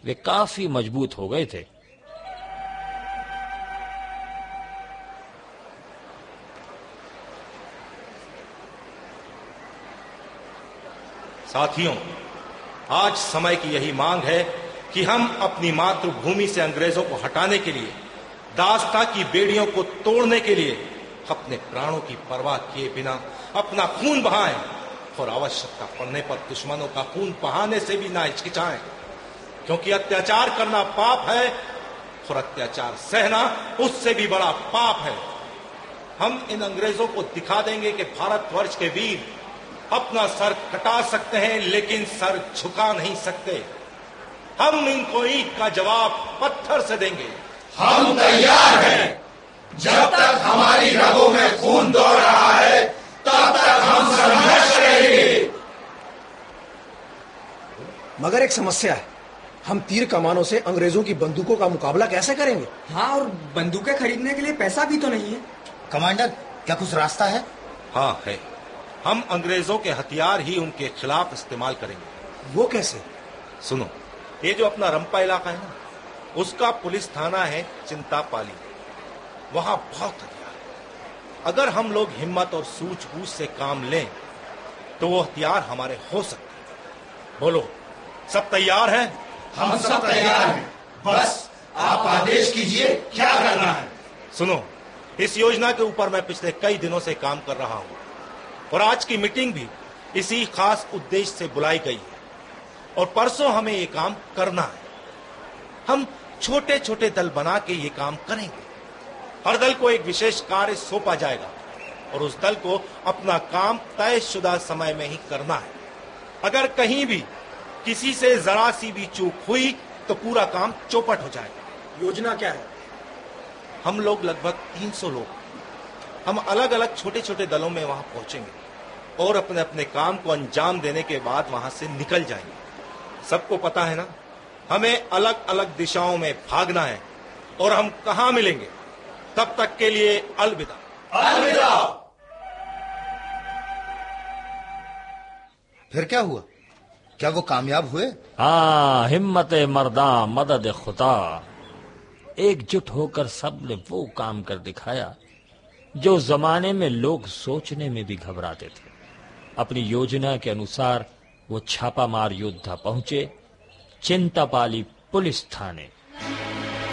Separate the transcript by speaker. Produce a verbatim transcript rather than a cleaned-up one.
Speaker 1: वे काफी मजबूत हो गए थे।
Speaker 2: साथियों, आज समय की यही मांग है कि हम अपनी मातृभूमि से अंग्रेजों को हटाने के लिए, दास्ता की बेड़ियों को तोड़ने के लिए अपने प्राणों की परवाह किए बिना अपना खून बहाएं और आवश्यकता पड़ने पर दुश्मनों का खून बहाने से भी ना हिचकिचाएं, क्योंकि अत्याचार करना पाप है और अत्याचार सहना उससे भी बड़ा पाप है। हम इन अंग्रेजों को दिखा देंगे कि भारतवर्ष के वीर अपना सर कटा सकते हैं लेकिन सर झुका नहीं सकते। हम इनको ईंट का जवाब पत्थर से देंगे।
Speaker 3: हम तैयार हैं। जब तक हमारी रगों में खून दौड़ रहा है तब तक हम संघर्ष करेंगे।
Speaker 4: मगर एक समस्या है, हम तीर कमानों से अंग्रेजों की बंदूकों का मुकाबला कैसे करेंगे?
Speaker 5: हाँ, और बंदूकें खरीदने के लिए पैसा भी तो नहीं है।
Speaker 6: कमांडर, क्या कुछ रास्ता है?
Speaker 2: हाँ है। हम अंग्रेजों के हथियार ही उनके खिलाफ इस्तेमाल करेंगे।
Speaker 4: वो कैसे?
Speaker 2: सुनो, ये जो अपना रंपा इलाका है ना, उसका पुलिस थाना है चिंतापाली। वहां बहुत हथियार है। अगर हम लोग हिम्मत और सूझबूझ से काम लें तो वो हथियार हमारे हो सकते हैं। बोलो, सब तैयार हैं?
Speaker 3: हम सब तैयार हैं, बस आप आदेश कीजिए क्या करना है।
Speaker 2: सुनो, इस योजना के ऊपर मैं पिछले कई दिनों से काम कर रहा हूं और आज की मीटिंग भी इसी खास उद्देश्य से बुलाई गई है और परसों हमें ये काम करना है। हम छोटे छोटे दल बना के ये काम करेंगे। हर दल को एक विशेष कार्य सौंपा जाएगा और उस दल को अपना काम तयशुदा समय में ही करना है। अगर कहीं भी किसी से जरा सी भी चूक हुई तो पूरा काम चौपट हो जाएगा।
Speaker 4: योजना क्या है?
Speaker 2: हम लोग लगभग तीन सौ लोग, हम अलग अलग छोटे छोटे दलों में वहां पहुंचेंगे और अपने अपने काम को अंजाम देने के बाद वहां से निकल जाएंगे। सबको पता है ना, हमें अलग अलग दिशाओं में भागना है और हम कहां मिलेंगे। तब तक के लिए अलविदा।
Speaker 3: अलविदा।
Speaker 6: फिर क्या हुआ? क्या वो कामयाब हुए?
Speaker 1: हाँ, हिम्मत मर्दा मदद खुदा। एकजुट होकर सबने वो काम कर दिखाया जो जमाने में लोग सोचने में भी घबराते थे। अपनी योजना के अनुसार वो छापामार योद्धा पहुंचे चिंतापाली पुलिस थाने।